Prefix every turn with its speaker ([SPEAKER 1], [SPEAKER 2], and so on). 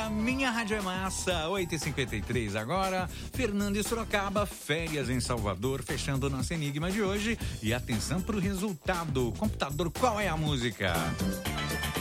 [SPEAKER 1] A minha rádio é massa, 8h53 agora. Fernando e Sorocaba, férias em Salvador, fechando o nosso enigma de hoje. E atenção pro resultado. Computador, qual é a música?